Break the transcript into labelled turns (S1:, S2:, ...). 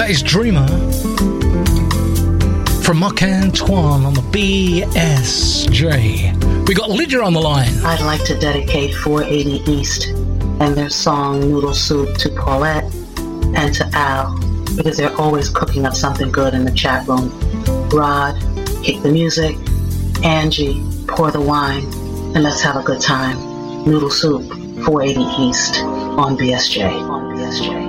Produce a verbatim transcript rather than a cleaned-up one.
S1: That is Dreamer from Marc Antoine on the B S J. We got Lydia on the line.
S2: I'd like to dedicate four eighty East and their song Noodle Soup to Paulette and to Al, because they're always cooking up something good in the chat room. Rod, kick the music. Angie, pour the wine, and let's have a good time. Noodle Soup, four eighty East on B S J. On B S J.